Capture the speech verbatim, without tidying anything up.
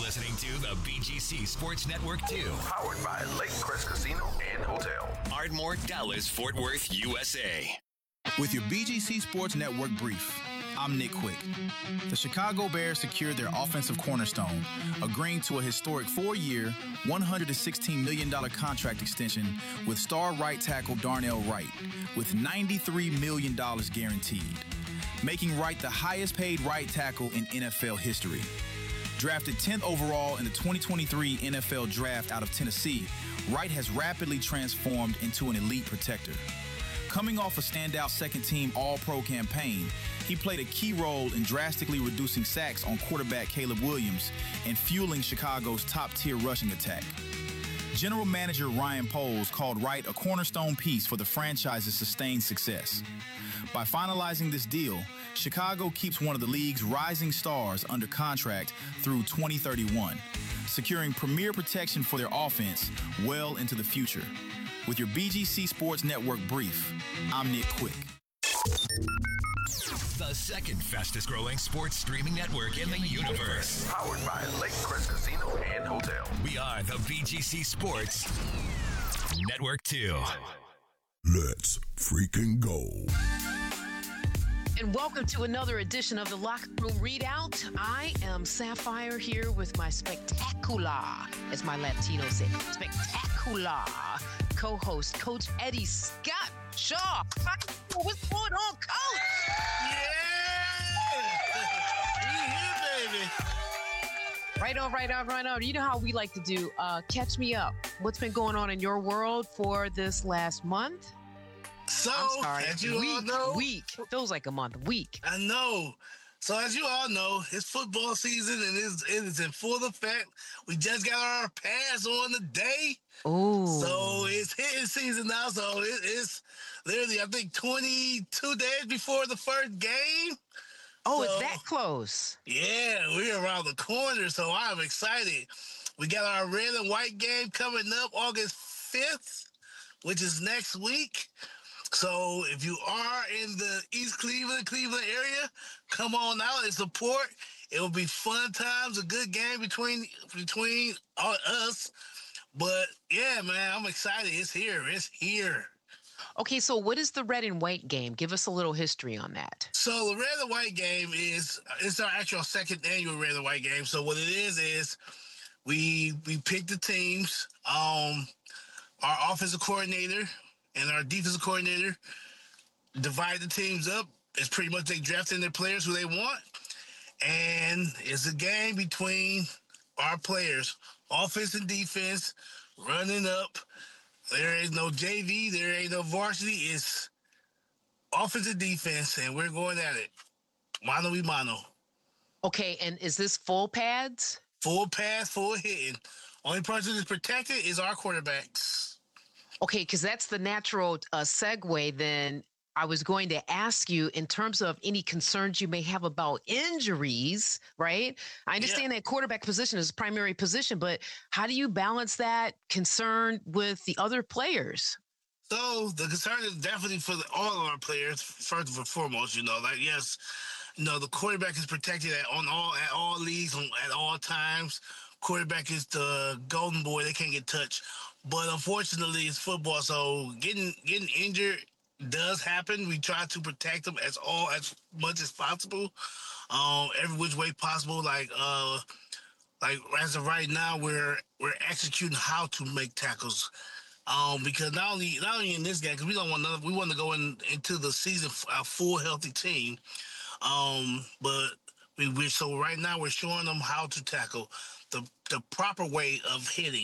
listening to the B G C Sports Network two. Powered by Lake Crest Casino and Hotel. Ardmore, Dallas, Fort Worth, U S A. With your B G C Sports Network brief, I'm Nick Quick. The Chicago Bears secured their offensive cornerstone, agreeing to a historic four-year, one hundred sixteen million dollars contract extension with star right tackle Darnell Wright, with ninety-three million dollars guaranteed, making Wright the highest-paid right tackle in N F L history. Drafted tenth overall in the twenty twenty-three N F L Draft out of Tennessee, Wright has rapidly transformed into an elite protector. Coming off a standout second-team All-Pro campaign, he played a key role in drastically reducing sacks on quarterback Caleb Williams and fueling Chicago's top-tier rushing attack. General Manager Ryan Poles called Wright a cornerstone piece for the franchise's sustained success. By finalizing this deal, Chicago keeps one of the league's rising stars under contract through twenty thirty-one, securing premier protection for their offense well into the future. With your B G C Sports Network brief, I'm Nick Quick. The second fastest growing sports streaming network in the universe. Powered by Lake Crest Casino and Hotel. We are the B G C Sports Network two. Let's freaking go. And welcome to another edition of the Locker Room Readout. I am Sapphire here with my spectacular, as my Latino say, spectacular co-host, Coach Eddie Scott Shaw. What's going on, Coach? Yeah! We here, baby. Right on, right on, right on. You know how we like to do. Uh, catch me up. What's been going on in your world for this last month? So, I'm sorry. as you week, all know, week. Feels like a month. Week. I know. So, as you all know, it's football season and it's, it is in full effect. We just got our pass on the day. Oh. So, it's hitting season now. So, it, it's literally, I think, twenty-two days before the first game. Oh, so, it's that close. Yeah, we're around the corner. So, I'm excited. We got our red and white game coming up August fifth, which is next week. So if you are in the East Cleveland, Cleveland area, come on out and support. It will be fun times, a good game between between all us. But yeah, man, I'm excited. It's here. It's here. Okay, so what is the red and white game? Give us a little history on that. So the red and white game is it's our actual second annual red and white game. So what it is is we we pick the teams. Um, our offensive coordinator and our defensive coordinator divide the teams up. It's pretty much they draft in their players who they want. And it's a game between our players, offense and defense, running up. There is no J V. There ain't no varsity. It's offense and defense, and we're going at it. Mano y mano. Okay, and is this full pads? Full pass, full hitting. Only person that's protected is our quarterbacks. Okay, because that's the natural uh, segue then. I was going to ask you in terms of any concerns you may have about injuries, right? I understand yeah. that quarterback position is a primary position, but how do you balance that concern with the other players? So the concern is definitely for the, all of our players, first and foremost, you know, like, yes, you know, the quarterback is protected at, on all, at all leagues, on, at all times. Quarterback is the golden boy. They can't get touched. But unfortunately, it's football, so getting getting injured does happen. We try to protect them as all as much as possible, um, every which way possible. Like uh, like as of right now, we're we're executing how to make tackles, um, because not only not only in this game, because we don't want none, we want to go in into the season a full healthy team, um, but we we so right now we're showing them how to tackle the the proper way of hitting.